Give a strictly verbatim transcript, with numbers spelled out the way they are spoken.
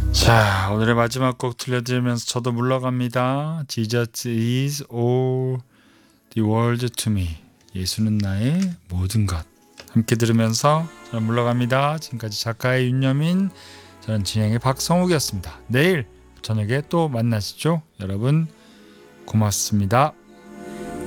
자, 오늘의 마지막 곡 들려드리면서 저도 물러갑니다. Jesus is all the world to me. 예수는 나의 모든 것. 함께 들으면서 저는 물러갑니다. 지금까지 작가의 윤여민, 저는 진행의 박성욱이었습니다. 내일 저녁에 또 만나시죠. 여러분 고맙습니다.